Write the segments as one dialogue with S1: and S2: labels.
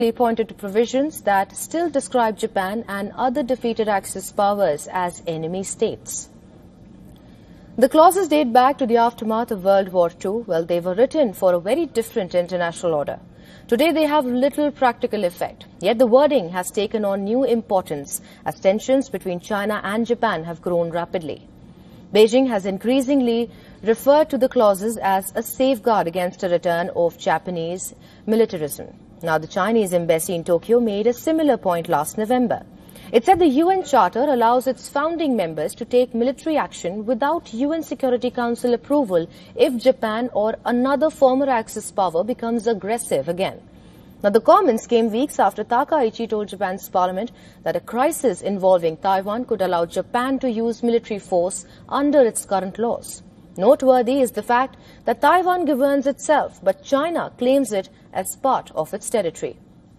S1: He pointed to provisions that still describe Japan and other defeated Axis powers as enemy states. The clauses date back to the aftermath of World War II. Well, they were written for a very different international order. Today, they have little practical effect. Yet the wording has taken on new importance as tensions between China and Japan have grown rapidly. Beijing has increasingly referred to the clauses as a safeguard against a return of Japanese militarism. Now, the Chinese embassy in Tokyo made a similar point last November. It said the UN Charter allows its founding members to take military action without UN Security Council approval if Japan or another former Axis power becomes aggressive again. Now, the comments came weeks after Takaichi told Japan's parliament that a crisis involving Taiwan could allow Japan to use military force under its current laws. Noteworthy is the fact that Taiwan governs itself, but China claims it as part of its territory.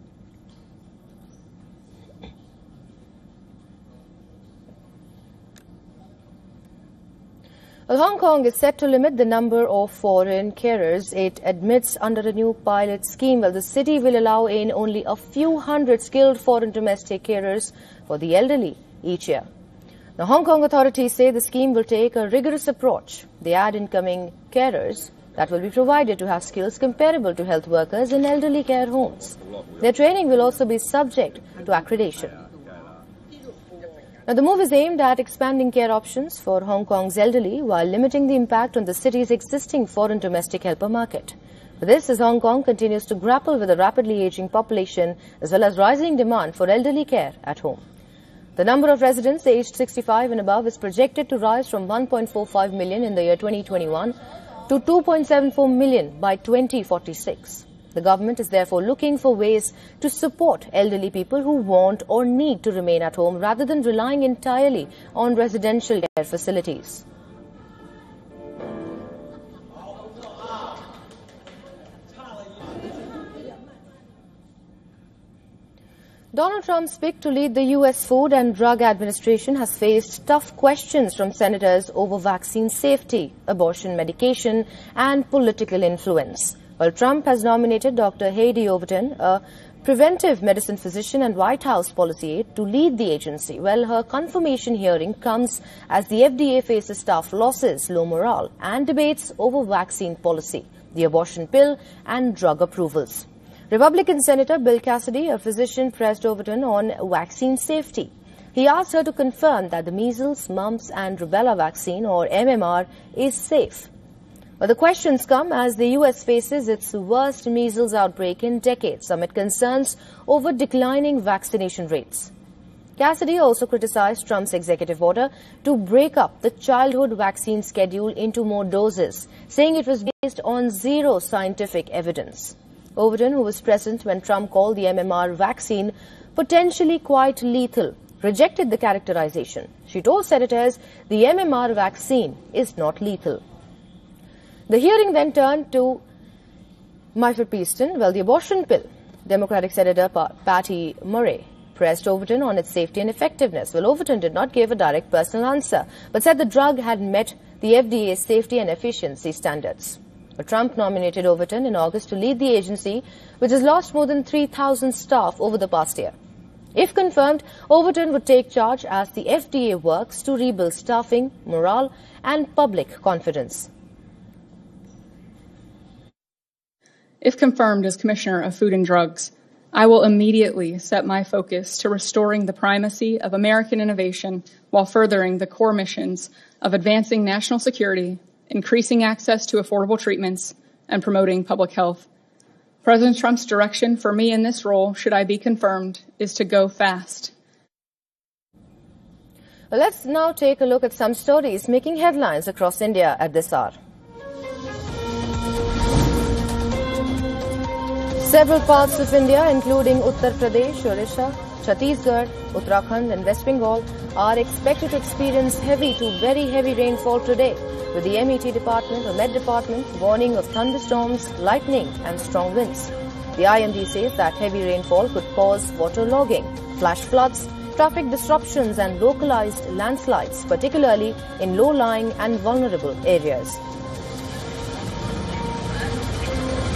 S1: Well, Hong Kong is set to limit the number of foreign carers it admits under a new pilot scheme. Well, the city will allow in only a few hundred skilled foreign domestic carers for the elderly each year. The Hong Kong authorities say the scheme will take a rigorous approach. They add incoming carers that will be provided to have skills comparable to health workers in elderly care homes. Their training will also be subject to accreditation. Now, the move is aimed at expanding care options for Hong Kong's elderly while limiting the impact on the city's existing foreign domestic helper market. For this, as Hong Kong continues to grapple with a rapidly aging population as well as rising demand for elderly care at home. The number of residents aged 65 and above is projected to rise from 1.45 million in the year 2021 to 2.74 million by 2046. The government is therefore looking for ways to support elderly people who want or need to remain at home rather than relying entirely on residential care facilities. Donald Trump's pick to lead the U.S. Food and Drug Administration has faced tough questions from senators over vaccine safety, abortion medication, and political influence. Well, Trump has nominated Dr. Heidi Overton, a preventive medicine physician and White House policy aide, to lead the agency. Well, her confirmation hearing comes as the FDA faces staff losses, low morale, and debates over vaccine policy, the abortion pill, and drug approvals. Republican Senator Bill Cassidy, a physician, pressed Overton on vaccine safety. He asked her to confirm that the measles, mumps, and rubella vaccine, or MMR, is safe. But the questions come as the U.S. faces its worst measles outbreak in decades amid concerns over declining vaccination rates. Cassidy also criticized Trump's executive order to break up the childhood vaccine schedule into more doses, saying it was based on zero scientific evidence. Overton, who was present when Trump called the MMR vaccine potentially quite lethal, rejected the characterization. She told senators the MMR vaccine is not lethal. The hearing then turned to mifepristone, the abortion pill. Democratic Senator Patty Murray pressed Overton on its safety and effectiveness. Well, Overton did not give a direct personal answer, but said the drug had met the FDA's safety and efficiency standards. But Trump nominated Overton in August to lead the agency, which has lost more than 3,000 staff over the past year. If confirmed, Overton would take charge as the FDA works to rebuild staffing, morale, and public confidence.
S2: If confirmed as Commissioner of Food and Drugs, I will immediately set my focus to restoring the primacy of American innovation while furthering the core missions of advancing national security, increasing access to affordable treatments, and promoting public health. President Trump's direction for me in this role, should I be confirmed, is to go fast.
S1: Well, let's now take a look at some stories making headlines across India at this hour. Several parts of India, including Uttar Pradesh, Odisha, Chhattisgarh, Uttarakhand and West Bengal, are expected to experience heavy to very heavy rainfall today, with the MET department or Met department warning of thunderstorms, lightning and strong winds. The IMD says that heavy rainfall could cause waterlogging, flash floods, traffic disruptions and localized landslides, particularly in low-lying and vulnerable areas.